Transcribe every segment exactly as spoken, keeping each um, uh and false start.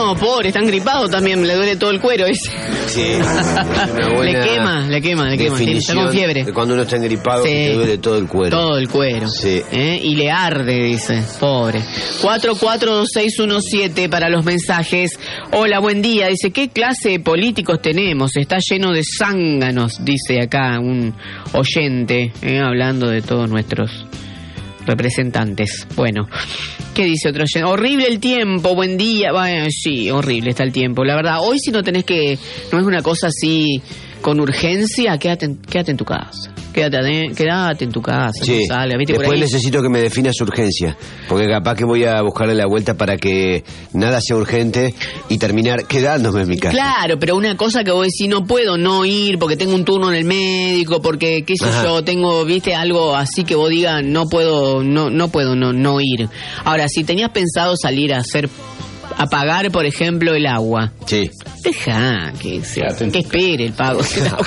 no, pobre, están gripados también, le duele todo el cuero ese. Sí. Una buena le quema, le quema, le quema. Está con fiebre. De cuando uno está engripado, sí. le duele todo el cuero. Todo el cuero. Sí. ¿Eh? Y le arde, dice. Pobre. cuatro cuatro dos seis uno siete para los mensajes. Hola, buen día. Dice, ¿qué clase de políticos tenemos? Está lleno de zánganos, dice acá un oyente, ¿eh? Hablando de todos nuestros representantes. Bueno, ¿qué dice otro oyente? Horrible el tiempo, buen día. Bueno, sí, horrible está el tiempo. La verdad, hoy si no tenés que, no es una cosa así con urgencia, quédate en, quédate en tu casa. Quédate, quédate en tu casa, sí. No salgas, ¿viste? Después por ahí necesito que me definas urgencia, porque capaz que voy a buscarle la vuelta para que nada sea urgente y terminar quedándome en mi casa. Claro, pero una cosa que vos decís, no puedo no ir porque tengo un turno en el médico, porque qué sé Ajá. yo, tengo, viste, algo así que vos digas, no puedo, no, no puedo no, no ir. Ahora, si tenías pensado salir a hacer, a pagar, por ejemplo, el agua. Sí. Deja que, se, que espere el pago.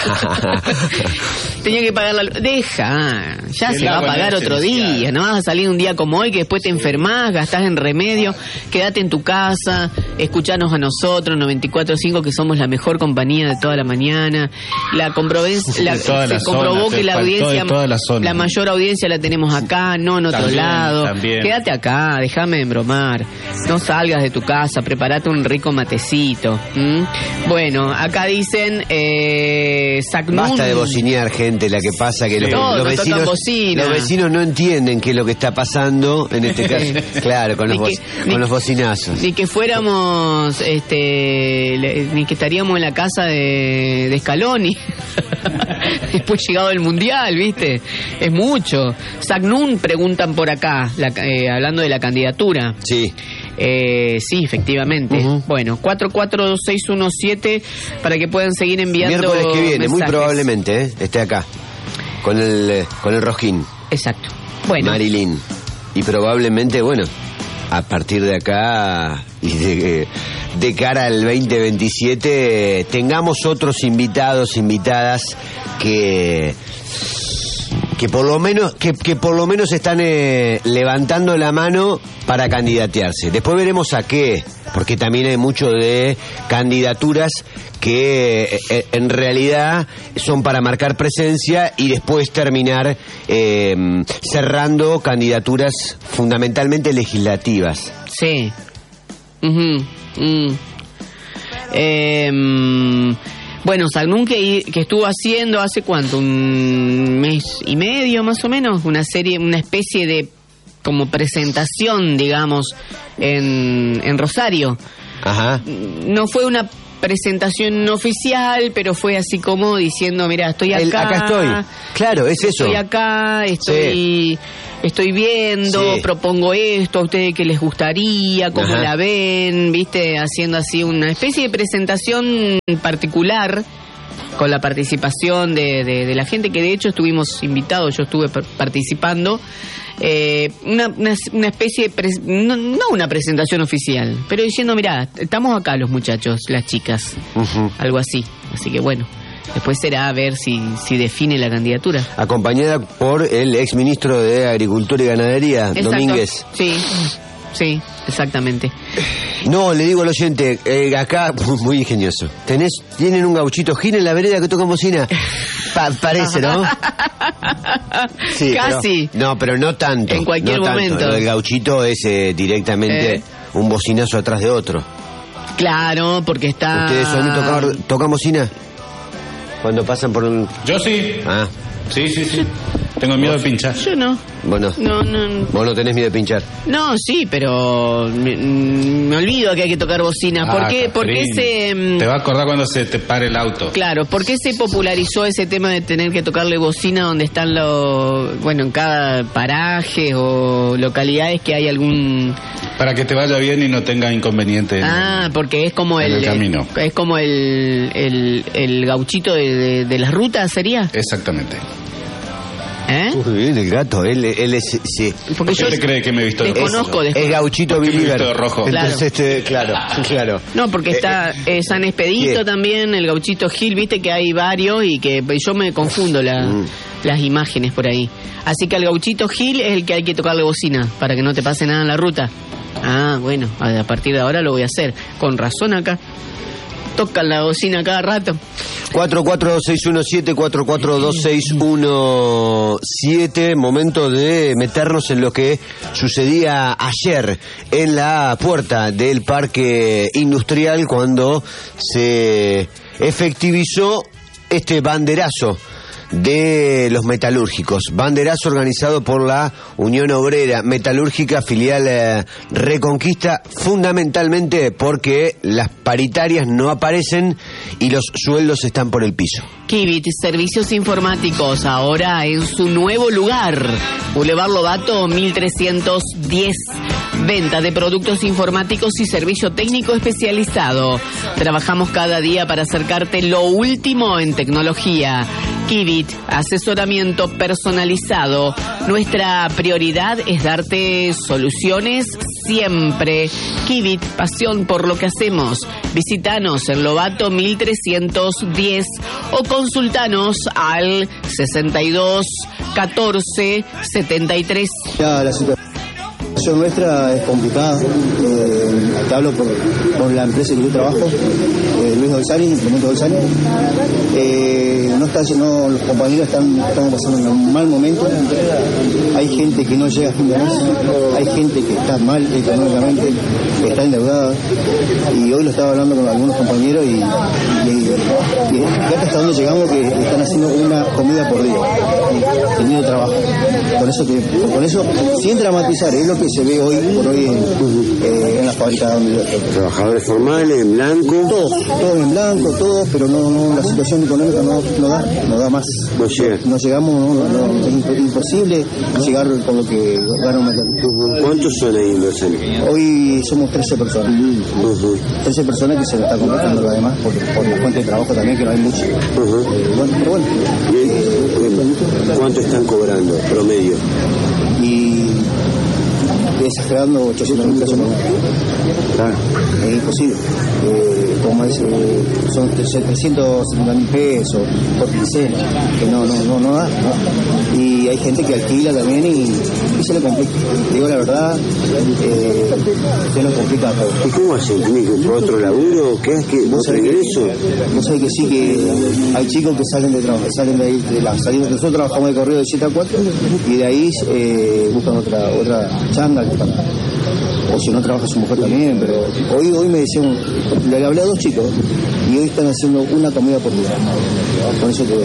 Tenía que pagar la... Deja, ya el se va a pagar otro esencial. Día. No vas a salir un día como hoy que después te sí. enfermás, gastás en remedio. Quédate en tu casa, escuchanos a nosotros, noventa y cuatro punto cinco, que somos la mejor compañía de toda la mañana. La, comprobé, la se comprobó zona, que la audiencia, la, la mayor audiencia la tenemos acá, no en otro también, lado. También. Quédate acá, déjame de bromar. No salgas de tu casa, prepárate un rico matecito. ¿Mm? Bueno, acá dicen eh, Sacnun. Basta de bocinear, gente. La que pasa que sí. los, Todos los vecinos bocina. los vecinos no entienden qué es lo que está pasando en este caso. Claro, con los, que, bo- con los bocinazos. Ni que fuéramos, este, le, ni que estaríamos en la casa de, de Scaloni. Después llegado el mundial, ¿viste? Es mucho. Sacnun preguntan por acá, la, eh, hablando de la candidatura. Sí. Eh, sí, efectivamente. Uh-huh. Bueno, cuatro cuatro dos seis uno siete para que puedan seguir enviando miércoles que viene, mensajes. Muy probablemente, ¿eh? Esté acá con el con el Rojín. Exacto. Bueno. Marilyn. Y probablemente, bueno, a partir de acá y de, de cara al veinte veintisiete tengamos otros invitados, invitadas que que por lo menos que, que por lo menos están eh, levantando la mano para candidatearse. Después veremos a qué, porque también hay mucho de candidaturas que eh, en realidad son para marcar presencia y después terminar eh, cerrando candidaturas fundamentalmente legislativas. Sí. Uh-huh. Mm. Eh, Bueno, Sacnun que, que estuvo haciendo hace cuánto, un mes y medio más o menos, una serie, una especie de como presentación, digamos, en, en Rosario. Ajá. No fue una presentación oficial, pero fue así como diciendo, mira, estoy acá. El, acá estoy. Claro, es eso. Estoy acá, estoy... Sí. Estoy viendo, sí. propongo esto, a ustedes qué les gustaría, cómo Ajá. la ven, viste, haciendo así una especie de presentación particular con la participación de, de, de la gente que de hecho estuvimos invitados, yo estuve participando, eh, una, una, una especie de, pres, no, no una presentación oficial, pero diciendo, mirá, estamos acá los muchachos, las chicas, uh-huh. algo así, así que bueno. Después será a ver si, si define la candidatura. Acompañada por el exministro de Agricultura y Ganadería, Exacto. Domínguez. Sí, sí, exactamente. No, le digo al oyente, eh, acá, muy ingenioso. ¿Tenés, ¿Tienen un gauchito Gil en la vereda que toca bocina? Pa- parece, ¿no? Sí, casi. Pero, no, pero no tanto. En cualquier no momento. Tanto. El gauchito es eh, directamente eh. un bocinazo atrás de otro. Claro, porque está... ¿Ustedes son tocan, tocan bocina? Cuando pasan por un... Yo sí. Ah. Sí, sí, sí. Tengo miedo de pinchar. Yo no. Bueno. No, no. ¿Vos no tenés miedo de pinchar? No, sí, pero me, me olvido que hay que tocar bocina. ¿Por ah, qué? Porque se... Te va a acordar cuando se te pare el auto. Claro, ¿por qué se popularizó ese tema de tener que tocarle bocina donde están los... Bueno, en cada paraje o localidades que hay algún... Para que te vaya bien y no tenga inconveniente. Ah, en, porque es como el... el camino. Es como el, el, el gauchito de, de, de las rutas, ¿sería? Exactamente. ¿Eh? Uy, el gato, él, él es... Sí. Porque yo te cree que me he visto de conozco rojo? Es, es gauchito believer. de rojo. Entonces, claro. Este, claro, claro. No, porque está eh, eh, San Expedito ¿qué? También, el gauchito Gil, viste que hay varios y que yo me confundo la, mm. las imágenes por ahí. Así que al gauchito Gil es el que hay que tocarle bocina para que no te pase nada en la ruta. Ah, bueno, a partir de ahora lo voy a hacer. Con razón acá. Tocan la bocina cada rato. cuatro cuatro dos seis uno siete, cuatro cuatro dos seis uno siete. Momento de meternos en lo que sucedía ayer en la puerta del Parque Industrial cuando se efectivizó este banderazo de los metalúrgicos. Banderazo organizado por la Unión Obrera Metalúrgica, filial eh, Reconquista, fundamentalmente porque las paritarias no aparecen y los sueldos están por el piso. Kivit, servicios informáticos, ahora en su nuevo lugar, Boulevard Lobato mil trescientos diez. Venta de productos informáticos y servicio técnico especializado. Trabajamos cada día para acercarte lo último en tecnología. Kivit, asesoramiento personalizado. Nuestra prioridad es darte soluciones siempre. Kivit, pasión por lo que hacemos. Visítanos en Lobato mil trescientos diez o consultanos al sesenta y dos catorce setenta y tres. Ya, la situación nuestra es complicada. Eh, te hablo por, por la empresa que yo trabajo, eh, Luis Dolzani, Implementos Dolzani. Eh, no está, no, los compañeros están, están pasando un mal momento. Hay gente que no llega a fin de mes, hay gente que está mal económicamente, que está endeudada. Y hoy lo estaba hablando con algunos compañeros y, y, y, y hasta donde llegamos que están haciendo una comida por día, teniendo trabajo. Por eso, que, por eso sin dramatizar, es lo que se ve hoy por hoy en, eh, en la fábrica donde yo estoy. Trabajadores formales, en blanco. Todos, todos en blanco, todos, pero no, no, la situación económica no, no da, no da más. No llega. No llegamos, no, no, es imposible llegar con lo que gana un metal. ¿Cuántos son ahí, Dolzani? Hoy somos trece personas. Uh-huh. trece personas que se le está completando además por, por la fuente de trabajo también, que no hay mucho. Uh-huh. Eh, bueno, pero bueno. Bien. ¿Cuánto están cobrando, promedio? Y exagerando ochocientos mil pesos por mes. Claro. Es imposible. Eh, como es, eh, son trescientos setenta mil pesos por quincena, que no, no, no, no da. ¿no? Y hay gente que alquila también y, y se le complica. Digo la verdad, eh, se lo complica a todos. ¿Y cómo hacen? ¿Tienen que buscar otro laburo? ¿Qué es que otro ingreso? Vos sabés que sí, que hay chicos que salen de trabajo, salen de ahí, de la salida. Nosotros trabajamos de correo de siete a cuatro y de ahí eh, buscan otra otra changa que para, o si no trabaja su mujer también, pero hoy hoy me decían, le hablé a dos chicos y hoy están haciendo una comida por día. Con eso te digo.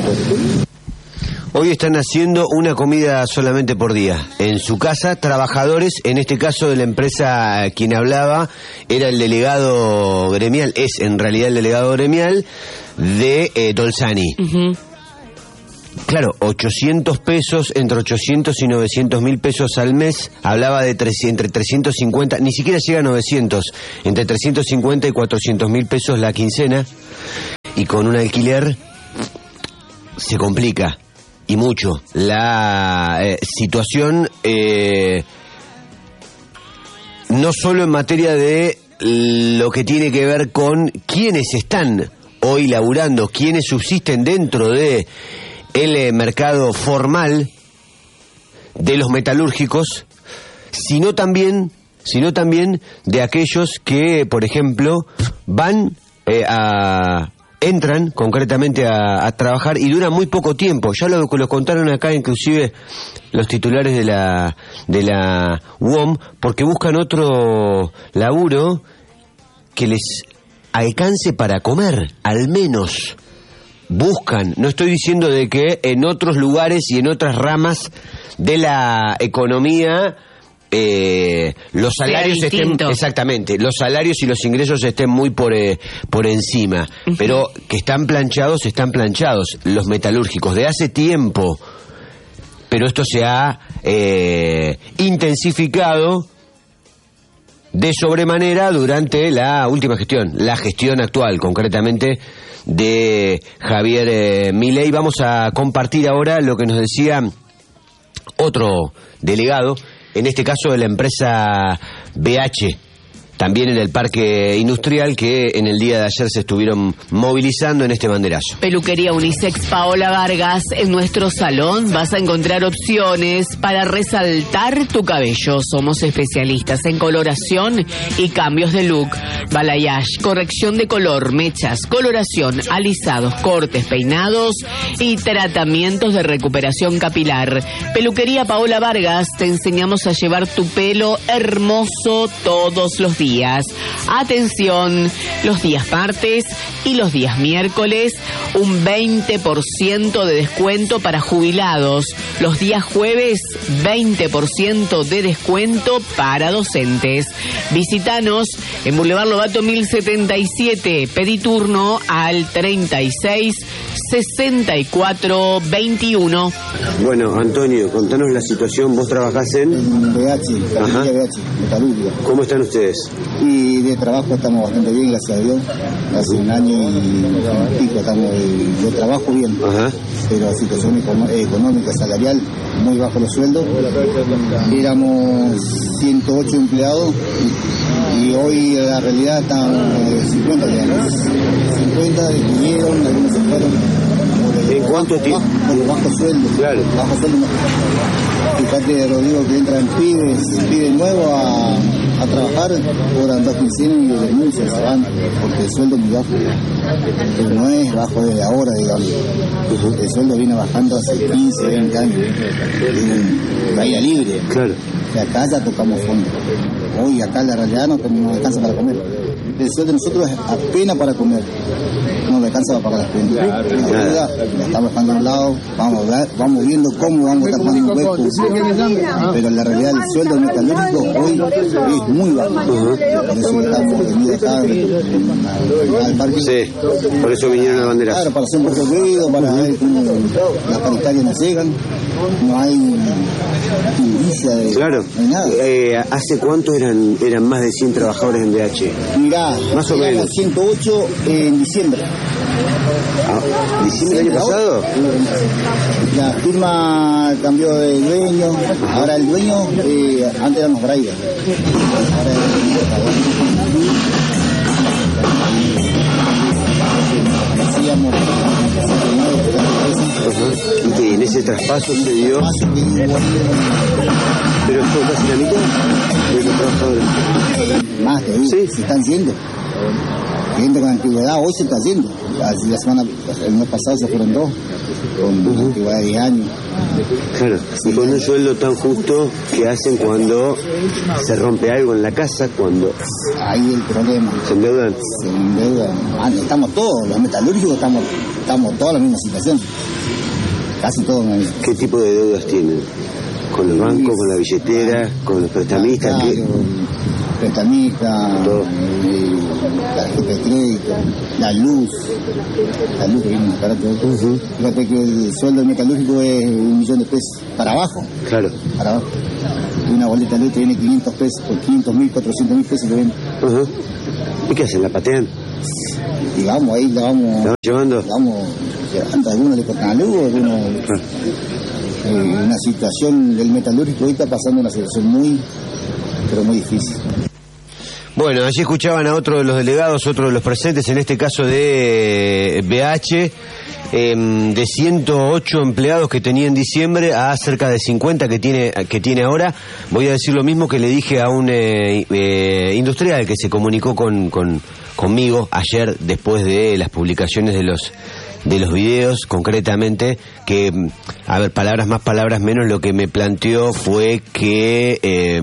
Hoy están haciendo una comida solamente por día. En su casa, trabajadores, en este caso de la empresa quien hablaba, era el delegado gremial, es en realidad el delegado gremial de eh, Dolzani. Uh-huh. Claro, ochocientos pesos, entre ochocientos y novecientos mil pesos al mes, hablaba de tres, entre trescientos cincuenta, ni siquiera llega a novecientos, entre trescientos cincuenta y cuatrocientos mil pesos la quincena, y con un alquiler se complica. Y mucho. La eh, situación, eh, no solo en materia de lo que tiene que ver con quienes están hoy laburando, quienes subsisten dentro de el eh, mercado formal de los metalúrgicos, sino también, sino también de aquellos que, por ejemplo, van eh, a... entran concretamente a, a trabajar y duran muy poco tiempo. Ya lo, lo contaron acá inclusive los titulares de la de la U O M, porque buscan otro laburo que les alcance para comer, al menos buscan. No estoy diciendo de que en otros lugares y en otras ramas de la economía Eh, los salarios estén, exactamente, los salarios y los ingresos estén muy por eh, por encima, uh-huh. Pero que están planchados, están planchados los metalúrgicos de hace tiempo, pero esto se ha eh, intensificado de sobremanera durante la última gestión, la gestión actual, concretamente de Javier eh, Milei. Vamos a compartir ahora lo que nos decía otro delegado, en este caso de la empresa B H, también en el parque industrial que en el día de ayer se estuvieron movilizando en este banderazo. Peluquería Unisex Paola Vargas. En nuestro salón vas a encontrar opciones para resaltar tu cabello. Somos especialistas en coloración y cambios de look. Balayage, corrección de color, mechas, coloración, alisados, cortes, peinados y tratamientos de recuperación capilar. Peluquería Paola Vargas, te enseñamos a llevar tu pelo hermoso todos los días. Atención, los días martes y los días miércoles, un veinte por ciento de descuento para jubilados. Los días jueves, veinte por ciento de descuento para docentes. Visítanos en Boulevard Lobato mil setenta y siete. Pedí turno al treinta y seis sesenta y cuatro veintiuno. Bueno, Antonio, contanos la situación. Vos trabajás en... En B H, carpintería B H, metalúrgica. ¿Cómo están ustedes? Y de trabajo estamos bastante bien, gracias a Dios. Hace un año y pico estamos de, de trabajo bien. Ajá. Pero la situación económica, salarial, muy bajo los sueldos. Éramos ciento ocho empleados y, y hoy la realidad están cincuenta empleados. cincuenta vinieron, algunos se fueron. ¿En cuánto tiempo? Por los bajos sueldos. Claro. Bajo sueldo. Fíjate, Rodrigo, que entran pibes, pibes nuevos a, a trabajar, cobran dos quincenas y denuncian, se van, porque el sueldo es muy bajo. Pero no es bajo desde ahora, digamos. Uh-huh. El sueldo viene bajando hace quince, veinte años. En caída libre. Claro. Y acá ya tocamos fondo. Hoy acá la realidad no, no alcanza para comer. El sueldo de nosotros es apenas para comer. No le alcanza para pagar las cuentas. La deuda la estamos dejando a un lado, vamos, vamos viendo cómo vamos a estar poniendo un hueco. Pero la realidad del sueldo del metalúrgico hoy es muy bajo. Uh-huh. Por eso estamos venidos acá al parque. Sí, por eso vinieron a la bandera. Claro, para hacer un poco de ruido, para ver cómo las paritarias nos llegan. No hay indicia de, claro. No hay nada. Eh, ¿Hace cuánto eran eran más de cien trabajadores en B H? Mirá, más o menos. ciento ocho en diciembre. Ah, ¿diciembre del año pasado? La firma cambió de dueño. Ahora el dueño, eh, antes éramos Braida. Ahora hacíamos. ¿Y que en ese traspaso se dio? Pero fue casi la mitad de los trabajadores. Más de sí. Se están yendo. Gente con antigüedad hoy se está yendo. La semana, el mes pasado se fueron dos, con uh-huh. antigüedad de diez años. Claro, y con un sueldo tan justo que hacen cuando se rompe algo en la casa, cuando... Ahí el problema. ¿Se endeudan? Se endeudan. Ah, estamos todos, los metalúrgicos estamos, estamos todos en la misma situación. Casi todos. ¿Qué tipo de deudas tienen? ¿Con los bancos, con la billetera, con los prestamistas? Claro, prestamista, eh, tarjeta de crédito, la luz, la luz que viene más barato. Uh-huh. Fíjate que el sueldo del metalúrgico es un millón de pesos, para abajo. Claro. Para abajo. Y una boleta de luz te viene quinientos pesos, por quinientos mil, cuatrocientos mil pesos que viene. Uh-huh. ¿Y qué hacen? ¿La patean? Y vamos, ahí la vamos... ¿La van llevando? La vamos llevando, algunos le cortan la luz, algunos... Ah. Eh, una situación del metalúrgico ahorita pasando una situación muy, pero muy difícil. Bueno, allí escuchaban a otro de los delegados, otro de los presentes, en este caso de B H, eh, de ciento ocho empleados que tenía en diciembre a cerca de cincuenta que tiene que tiene ahora. Voy a decir lo mismo que le dije a un eh, eh, industrial que se comunicó con, con conmigo ayer después de las publicaciones de los de los videos, concretamente, que, a ver, palabras más, palabras menos, lo que me planteó fue que eh,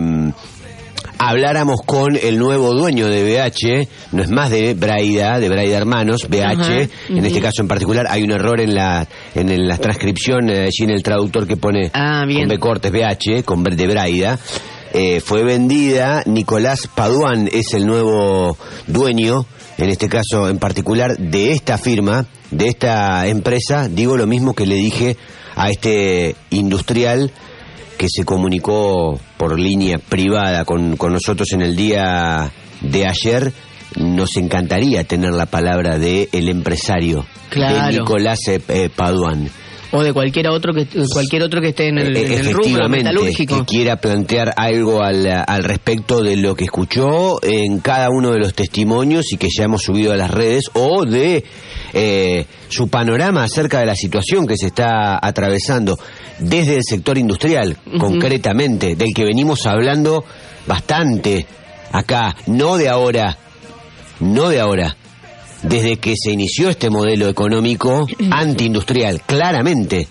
habláramos con el nuevo dueño de B H, no es más de Braida, de Braida Hermanos, B H, uh-huh. en uh-huh. este caso en particular hay un error en la en, en la transcripción, eh, allí en el traductor que pone ah, con B cortes B H, con de Braida. Eh, fue vendida, Nicolás Paduan es el nuevo dueño, en este caso en particular, de esta firma, de esta empresa. Digo lo mismo que le dije a este industrial que se comunicó por línea privada con, con nosotros en el día de ayer. Nos encantaría tener la palabra de el empresario, claro. de Nicolás eh, Paduan. O de cualquier otro que cualquier otro que esté en el, en el rubro metalúrgico. Que quiera plantear algo al, al respecto de lo que escuchó en cada uno de los testimonios y que ya hemos subido a las redes, o de eh, su panorama acerca de la situación que se está atravesando desde el sector industrial, uh-huh. concretamente, del que venimos hablando bastante acá, no de ahora, no de ahora. Desde que se inició este modelo económico antiindustrial, claramente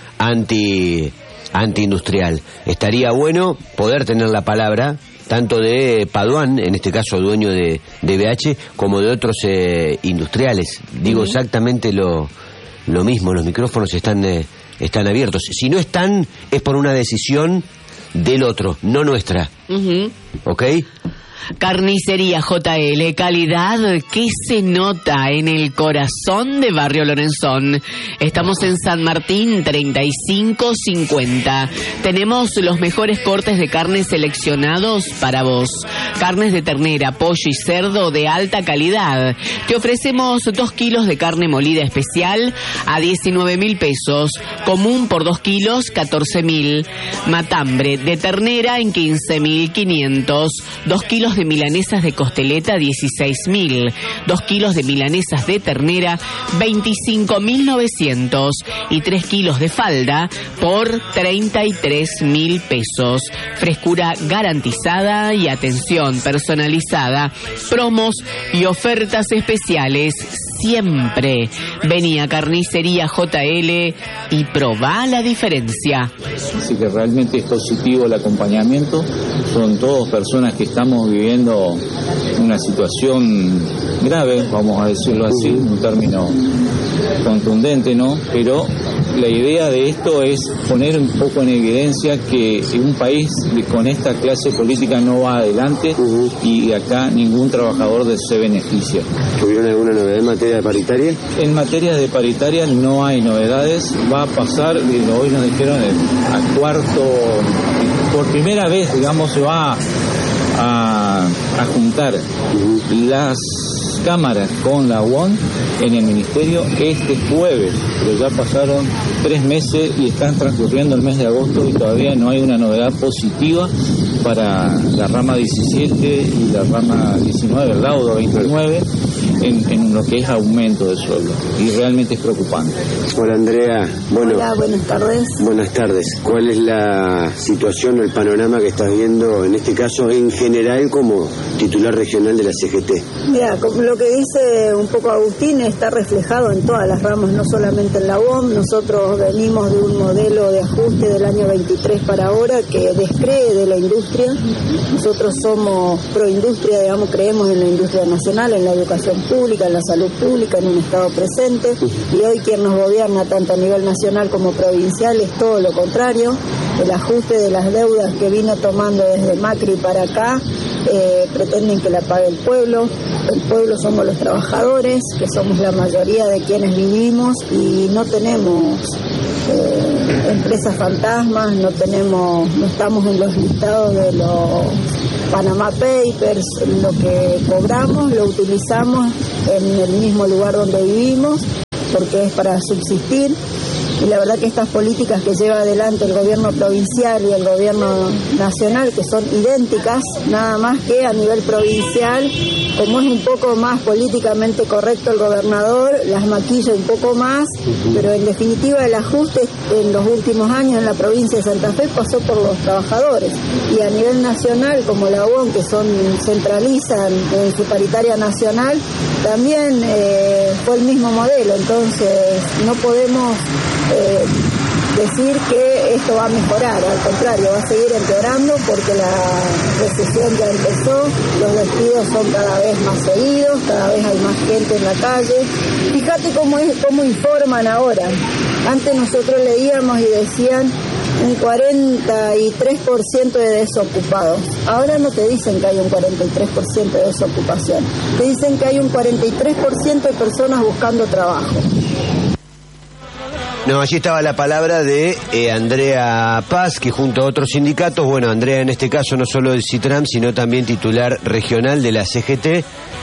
anti antiindustrial. Estaría bueno poder tener la palabra tanto de Paduan, en este caso dueño de, de B H, como de otros eh, industriales. Digo uh-huh. exactamente lo, lo mismo, los micrófonos están, eh, están abiertos. Si no están, es por una decisión del otro, no nuestra. Uh-huh. ¿Ok? Carnicería J L, calidad que se nota en el corazón de Barrio Lorenzón. Estamos en San Martín treinta y cinco cincuenta. Tenemos los mejores cortes de carne seleccionados para vos. Carnes de ternera, pollo y cerdo de alta calidad. Te ofrecemos dos kilos de carne molida especial a diecinueve mil pesos. Común por dos kilos, catorce mil. Matambre de ternera en quince mil quinientos. Dos kilos de milanesas de costeleta, dieciséis mil. Dos kilos de milanesas de ternera, veinticinco mil novecientos. Y tres kilos de falda por treinta y tres mil pesos. Frescura garantizada y atención personalizada. Promos y ofertas especiales siempre. Vení a Carnicería J L y probá la diferencia. Así que realmente es positivo el acompañamiento. Son todas personas que estamos viviendo una situación grave, vamos a decirlo así, un término contundente, ¿no? Pero la idea de esto es poner un poco en evidencia que un país con esta clase política no va adelante uh-huh. y acá ningún trabajador se beneficia. ¿Tuvieron alguna novedad en materia de paritaria? En materia de paritaria no hay novedades. Va a pasar, hoy nos dijeron, a cuarto, por primera vez, digamos, se va a, a juntar uh-huh. las cámaras con la U O N en el ministerio este jueves, pero ya pasaron tres meses y están transcurriendo el mes de agosto y todavía no hay una novedad positiva para la rama diecisiete y la rama diecinueve, el laudo veintinueve, en, en lo que es aumento de sueldo, y realmente es preocupante. Hola Andrea. Bueno, hola, buenas tardes. Buenas tardes. ¿Cuál es la situación o el panorama que estás viendo en este caso en general como titular regional de la C G T? Mira, como lo que dice un poco Agustín está reflejado en todas las ramas, no solamente en la U O M. Nosotros venimos de un modelo de ajuste del año veintitrés para ahora que descree de la industria. Nosotros somos proindustria, digamos, creemos en la industria nacional, en la educación pública, en la salud pública, en un Estado presente, y hoy quien nos gobierna tanto a nivel nacional como provincial es todo lo contrario. El ajuste de las deudas que vino tomando desde Macri para acá eh, pretenden que la pague el pueblo. El pueblo somos los trabajadores, que somos la mayoría de quienes vivimos, y no tenemos eh, empresas fantasmas, no tenemos, no estamos en los listados de los Panama Papers. Lo que cobramos lo utilizamos en el mismo lugar donde vivimos, porque es para subsistir. Y la verdad que estas políticas que lleva adelante el gobierno provincial y el gobierno nacional, que son idénticas, nada más que a nivel provincial, como es un poco más políticamente correcto el gobernador, las maquilla un poco más, pero en definitiva el ajuste en los últimos años en la provincia de Santa Fe pasó por los trabajadores. Y a nivel nacional, como la U O N, que son centralizan en su paritaria nacional, también eh, fue el mismo modelo. Entonces no podemos Eh, decir que esto va a mejorar, al contrario, va a seguir empeorando porque la recesión ya empezó, los despidos son cada vez más seguidos, cada vez hay más gente en la calle. Fíjate cómo, es, cómo informan ahora. Antes nosotros leíamos y decían un cuarenta y tres por ciento de desocupados. Ahora no te dicen que hay un cuarenta y tres por ciento de desocupación, te dicen que hay un cuarenta y tres por ciento de personas buscando trabajo. No, allí estaba la palabra de eh, Andrea Paz, que junto a otros sindicatos, bueno, Andrea en este caso no solo del CITRAM, sino también titular regional de la C G T,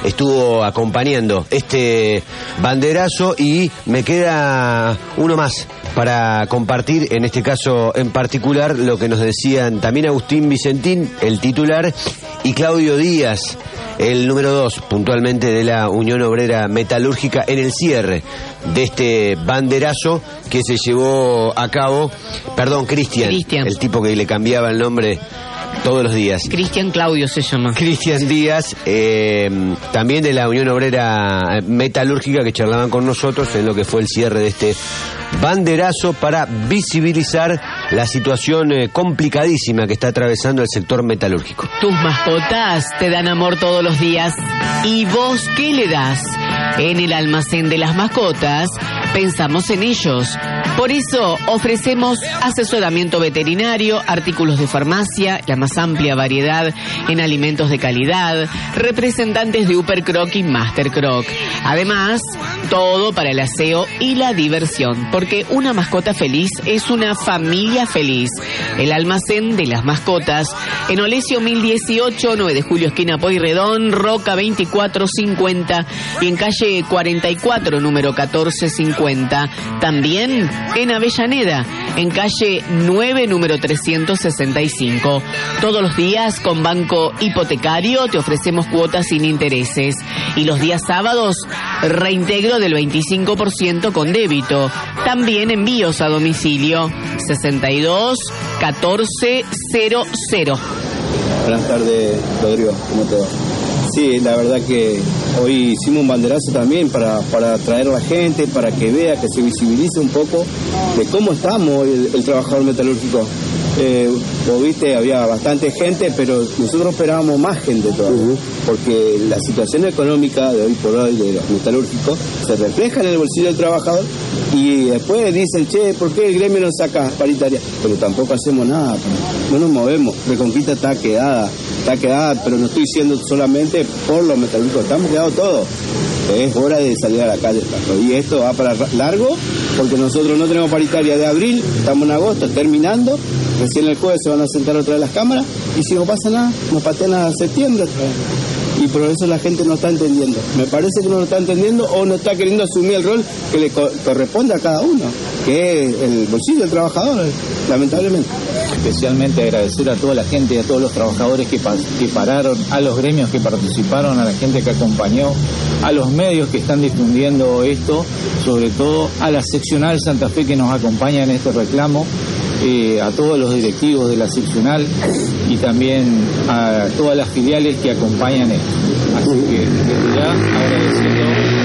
estuvo acompañando este banderazo, y me queda uno más para compartir, en este caso en particular, lo que nos decían también Agustín Vicentín, el titular, y Claudio Díaz, el número dos, puntualmente, de la Unión Obrera Metalúrgica, en el cierre de este banderazo que se llevó a cabo. Perdón, Cristian, el tipo que le cambiaba el nombre todos los días. Cristian Claudio se llama. Cristian Díaz, eh, también de la Unión Obrera Metalúrgica, que charlaban con nosotros en lo que fue el cierre de este banderazo para visibilizar la situación eh, complicadísima que está atravesando el sector metalúrgico. Tus mascotas te dan amor todos los días. ¿Y vos qué le das? En el almacén de las mascotas pensamos en ellos. Por eso ofrecemos asesoramiento veterinario, artículos de farmacia, la más amplia variedad en alimentos de calidad, representantes de Upper Croc y Master Croc. Además, todo para el aseo y la diversión, porque una mascota feliz es una familia feliz. El almacén de las mascotas en Olesio mil dieciocho, nueve de julio, esquina Pueyrredón, Roca veinticuatro cincuenta, y en calle cuarenta y cuatro, número catorce cincuenta. También en Avellaneda, en calle nueve, número trescientos sesenta y cinco. Todos los días con Banco Hipotecario te ofrecemos cuotas sin intereses, y los días sábados reintegro del veinticinco por ciento con débito. También envíos a domicilio. Sesenta y dos catorce cero cero. Buenas tardes, Rodrigo, ¿cómo te va? Sí, la verdad que hoy hicimos un banderazo también para, para atraer a la gente, para que vea, que se visibilice un poco de cómo estamos hoy el, el trabajador metalúrgico. Eh, vos viste, había bastante gente, pero nosotros esperábamos más gente todavía, uh-huh. porque la situación económica de hoy por hoy de los metalúrgicos se refleja en el bolsillo del trabajador, y después dicen, che, ¿por qué el gremio no saca paritaria? Pero tampoco hacemos nada, no nos movemos. Reconquista está quedada, está quedada, pero no estoy diciendo solamente por los metalúrgicos, estamos quedados todos. Es hora de salir a la calle, y esto va para largo, porque nosotros no tenemos paritaria de abril, estamos en agosto, terminando, recién el jueves se van a sentar otra vez las cámaras, y si no pasa nada, nos patean a septiembre otra vez. Y por eso la gente no está entendiendo. Me parece que no lo está entendiendo, o no está queriendo asumir el rol que le co- corresponde a cada uno, que es el bolsillo del trabajador, lamentablemente. Especialmente agradecer a toda la gente y a todos los trabajadores que, pa- que pararon, a los gremios que participaron, a la gente que acompañó, a los medios que están difundiendo esto, sobre todo a la seccional Santa Fe que nos acompaña en este reclamo, eh, a todos los directivos de la seccional y también a todas las filiales que acompañan esto. Así que desde ya agradeciendo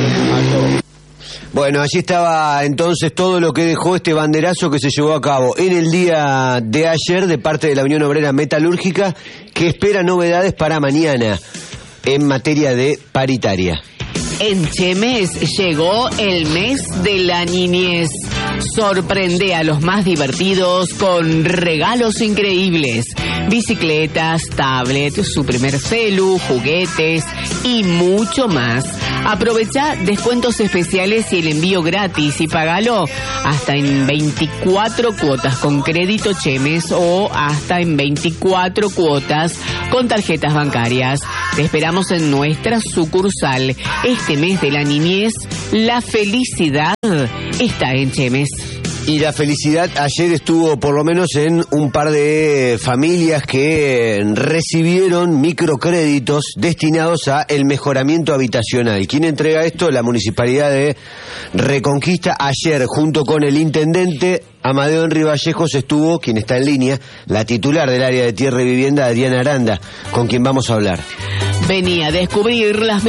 a todos. Bueno, allí estaba entonces todo lo que dejó este banderazo que se llevó a cabo en el día de ayer de parte de la Unión Obrera Metalúrgica, que espera novedades para mañana en materia de paritaria. En Chemes llegó el mes de la niñez. Sorprende a los más divertidos con regalos increíbles. Bicicletas, tablets, su primer celu, juguetes y mucho más. Aprovecha descuentos especiales y el envío gratis, y pagalo hasta en veinticuatro cuotas con crédito Chemes o hasta en veinticuatro cuotas con tarjetas bancarias. Te esperamos en nuestra sucursal. Este mes de la niñez, la felicidad está en Chemes. Y la felicidad ayer estuvo por lo menos en un par de familias que recibieron microcréditos destinados a el mejoramiento habitacional. ¿Quién entrega esto? La Municipalidad de Reconquista. Ayer, junto con el intendente Amadeo Henry Vallejos, estuvo, quien está en línea, la titular del área de tierra y vivienda, Adriana Aranda, con quien vamos a hablar. Venía a descubrir las